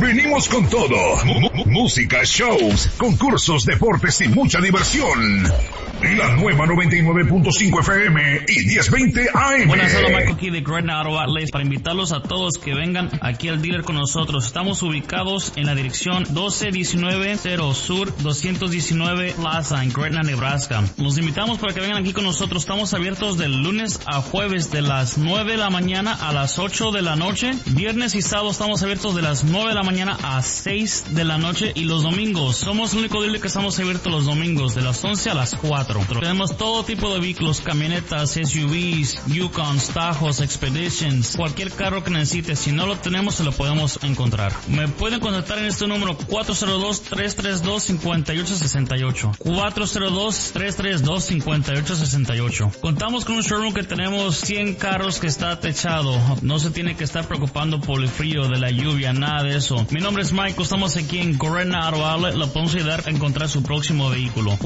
Venimos con todo. Música, shows, concursos, deportes y mucha diversión. La nueva 99.5 FM y 1020 AM. Buenas, hola, Michael aquí de Gretna Auto Outlets para invitarlos a todos que vengan aquí al dealer con nosotros. Estamos ubicados en la dirección 12190 Sur 219 Plaza en Gretna, Nebraska. Los invitamos para que vengan aquí con nosotros. Estamos abiertos de lunes a jueves de las 9 de la mañana a las 8 de la noche. Viernes y sábado estamos abiertos de las 9 de la mañana a 6 de la noche. Y los domingos, somos el único dealer que estamos abiertos los domingos de las 11 a las 4. Tenemos todo tipo de vehículos, camionetas, SUVs, Yukons, Tajos, Expeditions, cualquier carro que necesites. Si no lo tenemos, se lo podemos encontrar. Me pueden contactar en este número 402-332-5868. 402-332-5868. Contamos con un showroom que tenemos 100 carros que está techado. No se tiene que estar preocupando por el frío, de la lluvia, nada de eso. Mi nombre es Michael, estamos aquí en Gretna Auto Outlet. Lo podemos ayudar a encontrar su próximo vehículo.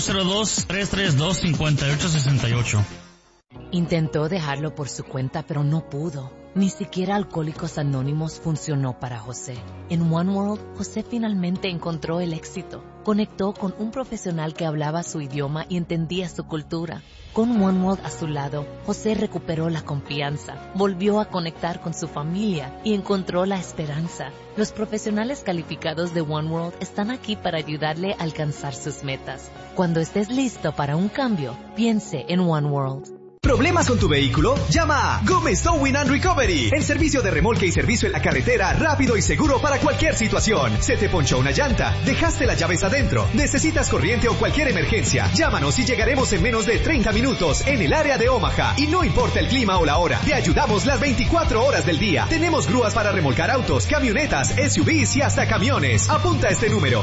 402-332-5868. Intentó dejarlo por su cuenta, pero no pudo. Ni siquiera Alcohólicos Anónimos funcionó para José. En One World, José finalmente encontró el éxito. Conectó con un profesional que hablaba su idioma y entendía su cultura. Con One World a su lado, José recuperó la confianza, volvió a conectar con su familia y encontró la esperanza. Los profesionales calificados de One World están aquí para ayudarle a alcanzar sus metas. Cuando estés listo para un cambio, piense en One World. ¿Problemas con tu vehículo? Llama a Gómez Towing and Recovery. El servicio de remolque y servicio en la carretera rápido y seguro para cualquier situación. Se te ponchó una llanta, dejaste las llaves adentro, necesitas corriente o cualquier emergencia. Llámanos y llegaremos en menos de 30 minutos en el área de Omaha. Y no importa el clima o la hora, te ayudamos las 24 horas del día. Tenemos grúas para remolcar autos, camionetas, SUVs y hasta camiones. Apunta este número: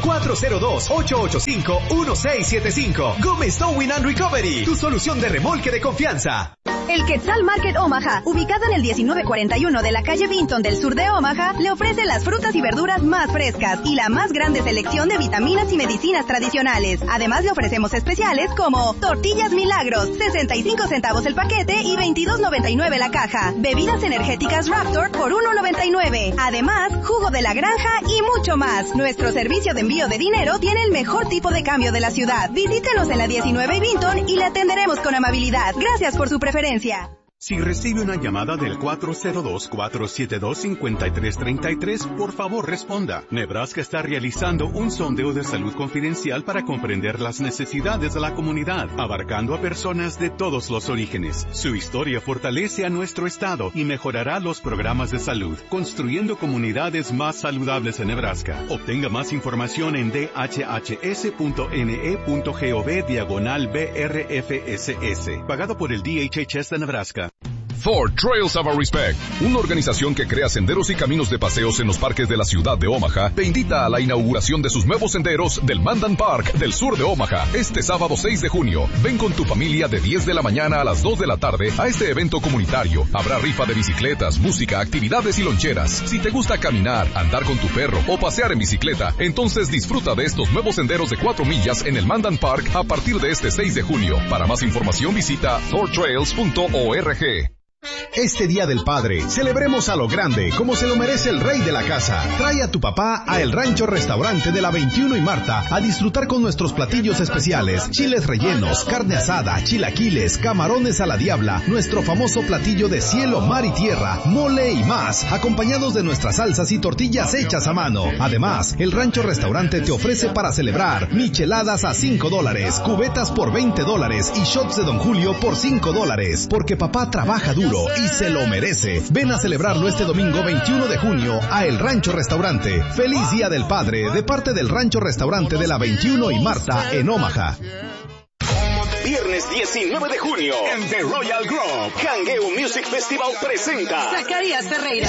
402-885-1675. Gómez Towing and Recovery, tu solución de remolque de confianza. El Quetzal Market Omaha, ubicado en el 1941 de la calle Vinton del sur de Omaha, le ofrece las frutas y verduras más frescas y la más grande selección de vitaminas y medicinas tradicionales. Además, le ofrecemos especiales como tortillas Milagros, 65 centavos el paquete y $22.99 la caja. Bebidas energéticas Raptor por $1.99. Además, jugo de la granja y mucho más. Nuestro servicio de envío de dinero tiene el mejor tipo de cambio de la ciudad. Visítenos en la 19 y Vinton y le atenderemos con amabilidad. Gracias por su preferencia. Si recibe una llamada del 402-472-5333, por favor responda. Nebraska está realizando un sondeo de salud confidencial para comprender las necesidades de la comunidad, abarcando a personas de todos los orígenes. Su historia fortalece a nuestro estado y mejorará los programas de salud, construyendo comunidades más saludables en Nebraska. Obtenga más información en dhhs.ne.gov/BRFSS, pagado por el DHHS de Nebraska. Ford Trails of Respect, una organización que crea senderos y caminos de paseos en los parques de la ciudad de Omaha, te invita a la inauguración de sus nuevos senderos del Mandan Park del sur de Omaha, este sábado 6 de junio. Ven con tu familia de 10 de la mañana a las 2 de la tarde a este evento comunitario. Habrá rifa de bicicletas, música, actividades y loncheras. Si te gusta caminar, andar con tu perro o pasear en bicicleta, entonces disfruta de estos nuevos senderos de 4 millas en el Mandan Park a partir de este 6 de junio. Para más información visita fordtrails.org. Este Día del Padre, celebremos a lo grande, como se lo merece el rey de la casa. Trae a tu papá a El Rancho Restaurante de la 21 y Marta a disfrutar con nuestros platillos especiales, chiles rellenos, carne asada, chilaquiles, camarones a la diabla, nuestro famoso platillo de cielo, mar y tierra, mole y más, acompañados de nuestras salsas y tortillas hechas a mano. Además, El Rancho Restaurante te ofrece para celebrar micheladas a $5, cubetas por $20 y shots de Don Julio por $5, porque papá trabaja duro y se lo merece. Ven a celebrarlo este domingo 21 de junio a El Rancho Restaurante. Feliz Día del Padre de parte del Rancho Restaurante de la 21 y Marta en Omaha. Viernes 19 de junio en The Royal Grove, Hangueo Music Festival presenta Zacarías Ferreira,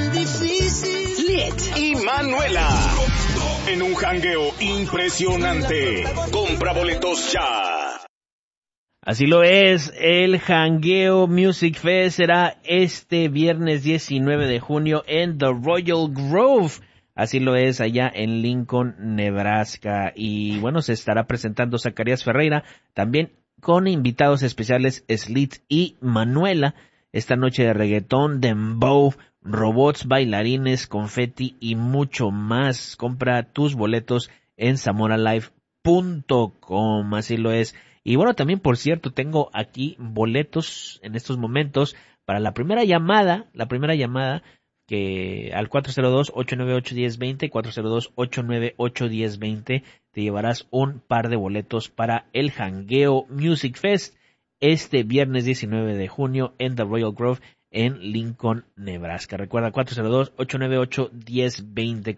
Slit y Manuela en un jangueo impresionante. Compra boletos ya. Así lo es, el Hangueo Music Fest será este viernes 19 de junio en The Royal Grove. Así lo es allá en Lincoln, Nebraska. Y bueno, se estará presentando Zacarías Ferreira, también con invitados especiales Slit y Manuela. esta noche de reggaetón, dembow, robots, bailarines, confeti y mucho más. Compra tus boletos en zamoralive.com, así lo es. Y bueno, también por cierto, tengo aquí boletos en estos momentos para la primera llamada que al 402-898-1020, 402-898-1020, te llevarás un par de boletos para el Jangueo Music Fest este viernes 19 de junio en The Royal Grove en Lincoln, Nebraska. Recuerda, 402-898-1020,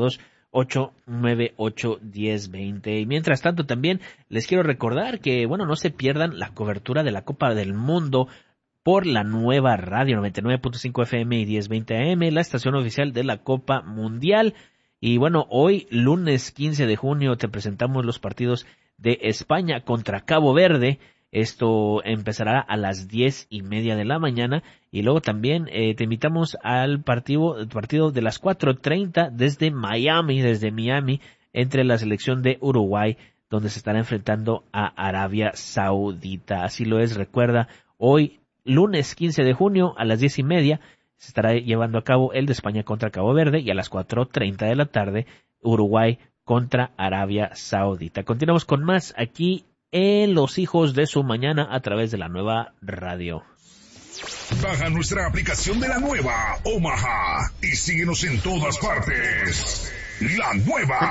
402-898-1020. Y mientras tanto también les quiero recordar que, bueno, no se pierdan la cobertura de la Copa del Mundo por la nueva radio 99.5 FM y 1020 AM, la estación oficial de la Copa Mundial. Y bueno, hoy, lunes 15 de junio, te presentamos los partidos de España contra Cabo Verde. Esto empezará a las 10:30 de la mañana. Y luego también te invitamos al partido de las 4:30 desde Miami, entre la selección de Uruguay, donde se estará enfrentando a Arabia Saudita. Así lo es, recuerda, hoy, lunes 15 de junio, a las 10:30, se estará llevando a cabo el de España contra Cabo Verde, y a las 4:30 de la tarde, Uruguay contra Arabia Saudita. Continuamos con más aquí en Los Hijos de su Mañana a través de la nueva radio. Baja nuestra aplicación de la nueva Omaha y síguenos en todas partes. La nueva